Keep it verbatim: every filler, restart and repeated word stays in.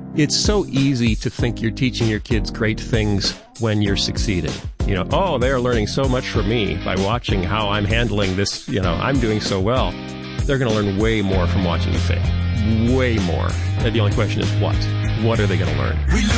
It's so easy to think you're teaching your kids great things when you're succeeding. You know, oh, they're learning so much from me by watching how I'm handling this. You know, I'm doing so well. They're going to learn way more from watching you fail. Way more. And the only question is what? What are they going to learn?